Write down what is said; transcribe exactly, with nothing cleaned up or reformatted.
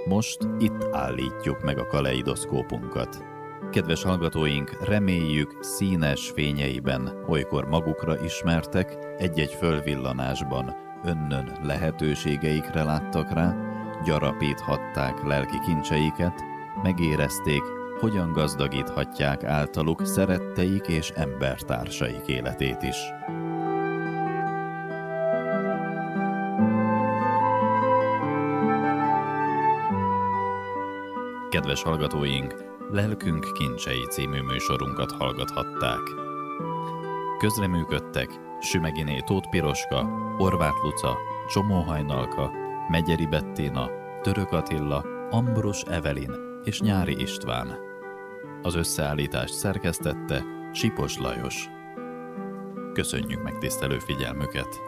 Most itt állítjuk meg a kaleidoszkópunkat. Kedves hallgatóink, reméljük színes fényeiben olykor magukra ismertek, egy-egy fölvillanásban önnön lehetőségeikre láttak rá, gyarapíthatták lelki kincseiket, megérezték, hogyan gazdagíthatják általuk szeretteik és embertársaik életét is. Kedves hallgatóink, Lelkünk kincsei című műsorunkat hallgathatták. Közreműködtek Sümeginé Tóth Piroska, Horváth Luca, Csomó Hajnalka, Megyeri Bettina, Török Attila, Ambrus Evelin és Nyári István. Az összeállítást szerkesztette Sipos Lajos. Köszönjük megtisztelő figyelmüket!